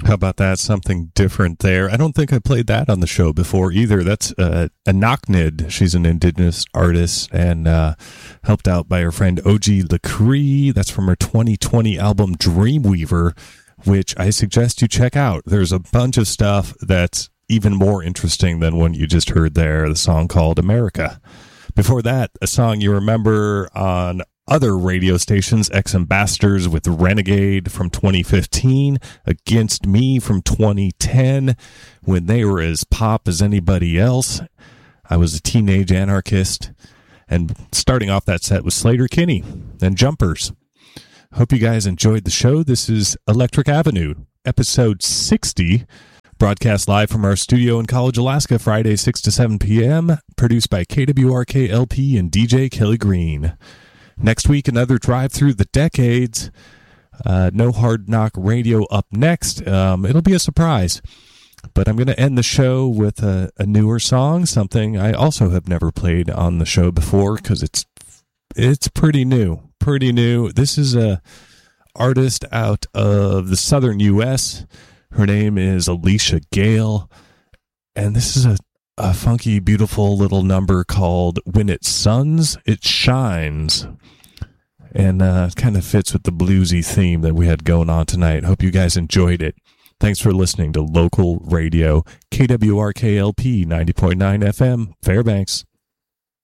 How about that? Something different there. I don't think I played that on the show before either. That's Anaknid. She's an indigenous artist and helped out by her friend OG Lacree. That's from her 2020 album Dreamweaver, which I suggest you check out. There's a bunch of stuff that's even more interesting than what you just heard there, the song called America. Before that, a song you remember on other radio stations, Ex-Ambassadors with Renegade from 2015, Against Me from 2010, when they were as pop as anybody else. I was a teenage anarchist, and starting off that set was Slater-Kinney and Jumpers. Hope you guys enjoyed the show. This is Electric Avenue, episode 60, broadcast live from our studio in College, Alaska, Friday, 6 to 7 p.m., produced by KWRK-LP and DJ Kelly Green. Next week, another drive through the decades. No Hard Knock Radio up next. It'll be a surprise. But I'm going to end the show with a newer song, something I also have never played on the show before because it's pretty new. Pretty new. This is a artist out of the southern U.S. Her name is Alicia Gale. And this is a funky, beautiful little number called When It Suns, It Shines. And it kind of fits with the bluesy theme that we had going on tonight. Hope you guys enjoyed it. Thanks for listening to Local Radio, KWRK-LP 90.9 FM, Fairbanks.